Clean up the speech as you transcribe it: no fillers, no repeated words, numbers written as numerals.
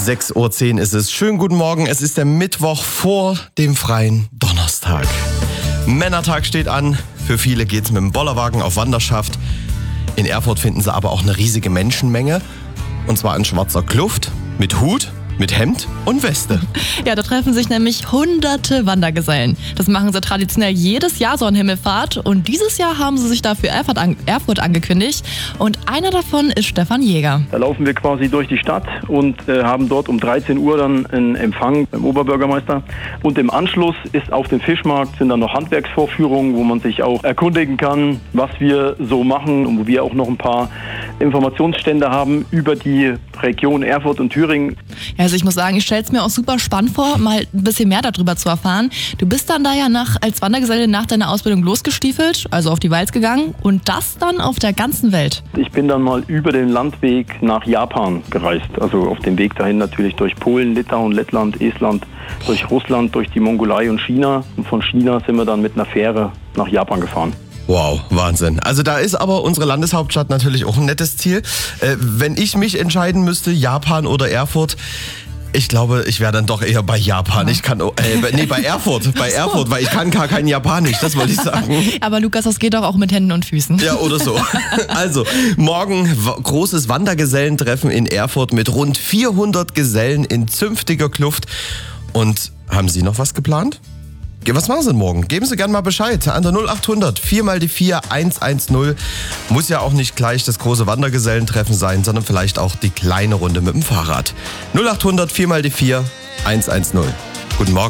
6:10 Uhr ist es. Schönen guten Morgen, es ist der Mittwoch vor dem freien Donnerstag. Männertag steht an, für viele geht's mit dem Bollerwagen auf Wanderschaft. In Erfurt finden sie aber auch eine riesige Menschenmenge. Und zwar in schwarzer Kluft, mit Hut, mit Hemd und Weste. Ja, da treffen sich nämlich hunderte Wandergesellen. Das machen sie traditionell jedes Jahr so an Himmelfahrt. Und dieses Jahr haben sie sich dafür Erfurt angekündigt. Und einer davon ist Stefan Jäger. Da laufen wir quasi durch die Stadt und haben dort um 13 Uhr dann einen Empfang beim Oberbürgermeister. Und im Anschluss ist auf dem Fischmarkt sind dann noch Handwerksvorführungen, wo man sich auch erkundigen kann, was wir so machen und wo wir auch noch ein paar Informationsstände haben über die Region Erfurt und Thüringen. Ja, also ich muss sagen, ich stelle es mir auch super spannend vor, mal ein bisschen mehr darüber zu erfahren. Du bist dann da ja als Wandergeselle nach deiner Ausbildung losgestiefelt, also auf die Walz gegangen und das dann auf der ganzen Welt. Ich bin dann mal über den Landweg nach Japan gereist, also auf dem Weg dahin natürlich durch Polen, Litauen, Lettland, Estland, durch Russland, durch die Mongolei und China. Und von China sind wir dann mit einer Fähre nach Japan gefahren. Wow, Wahnsinn. Also da ist aber unsere Landeshauptstadt natürlich auch ein nettes Ziel. Wenn ich mich entscheiden müsste, Japan oder Erfurt, ich glaube, ich wäre dann doch eher bei Japan. Ich kann, bei Erfurt. Bei Erfurt, weil ich kann gar kein Japanisch, das wollte ich sagen. Aber Lukas, das geht doch auch mit Händen und Füßen. Ja, oder so. Also, morgen großes Wandergesellentreffen in Erfurt mit rund 400 Gesellen in zünftiger Kluft. Und haben Sie noch was geplant? Was machen Sie denn morgen? Geben Sie gerne mal Bescheid. An der 0800 4x4 110. Muss ja auch nicht gleich das große Wandergesellentreffen sein, sondern vielleicht auch die kleine Runde mit dem Fahrrad. 0800 4x4 110. Guten Morgen.